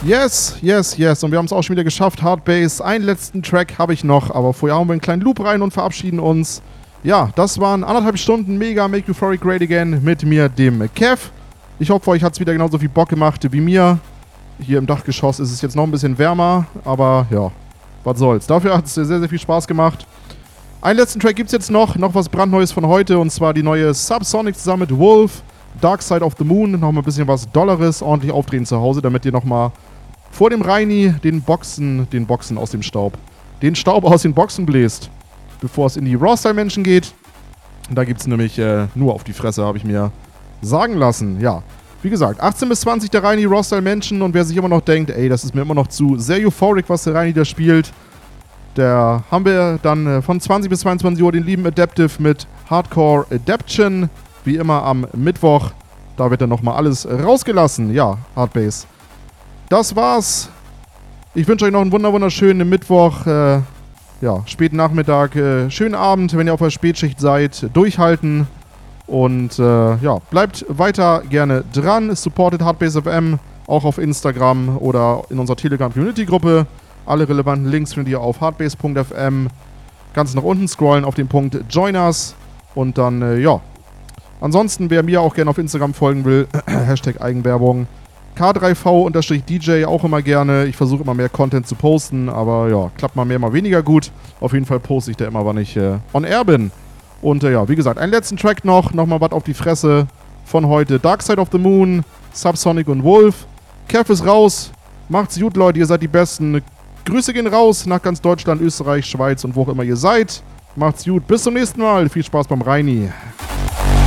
Yes, yes, yes. Und wir haben es auch schon wieder geschafft. Hardbase. Einen letzten Track habe ich noch. Aber vorher hauen wir einen kleinen Loop rein und verabschieden uns. Ja, das waren 1,5 Stunden Mega Make Euphoric Great Again mit mir, dem Kev. Ich hoffe, euch hat es wieder genauso viel Bock gemacht wie mir. Hier im Dachgeschoss ist es jetzt noch ein bisschen wärmer. Aber ja, was soll's. Dafür hat es sehr, sehr viel Spaß gemacht. Einen letzten Track gibt es jetzt noch. Noch was brandneues von heute. Und zwar die neue Subsonic zusammen mit Wolf. Dark Side of the Moon. Nochmal ein bisschen was Dolleres. Ordentlich aufdrehen zu Hause, damit ihr nochmal vor dem Reini den Boxen aus dem Staub. Den Staub aus den Boxen bläst. Bevor es in die Raw-Style-Menschen geht. Da gibt es nämlich nur auf die Fresse, habe ich mir sagen lassen. Ja, wie gesagt, 18 bis 20 der Reini Raw-Style-Menschen. Und wer sich immer noch denkt, ey, das ist mir immer noch zu sehr euphoric, was der Reini da spielt. Da haben wir dann von 20 bis 22 Uhr den lieben Adaptive mit Hardcore Adaption. Wie immer am Mittwoch. Da wird dann nochmal alles rausgelassen. Ja, Hardbase. Das war's. Ich wünsche euch noch einen wunderschönen Mittwoch. Ja, späten Nachmittag. Schönen Abend, wenn ihr auf der Spätschicht seid. Durchhalten. Und ja, bleibt weiter gerne dran. Supportet Hardbase FM. Auch auf Instagram oder in unserer Telegram-Community-Gruppe. Alle relevanten Links findet ihr auf hardbase.fm. Ganz nach unten scrollen auf den Punkt Join Us. Und dann, ja. Ansonsten, wer mir auch gerne auf Instagram folgen will, Hashtag Eigenwerbung, K3V_DJ auch immer gerne. Ich versuche immer mehr Content zu posten, aber ja, klappt mal mehr, mal weniger gut. Auf jeden Fall poste ich da immer, wann ich on air bin. Und ja, wie gesagt, einen letzten Track noch. Nochmal was auf die Fresse von heute. Dark Side of the Moon, Subsonic und Wolf. Kev ist raus. Macht's gut, Leute, ihr seid die Besten. Grüße gehen raus nach ganz Deutschland, Österreich, Schweiz und wo auch immer ihr seid. Macht's gut, bis zum nächsten Mal. Viel Spaß beim Reini.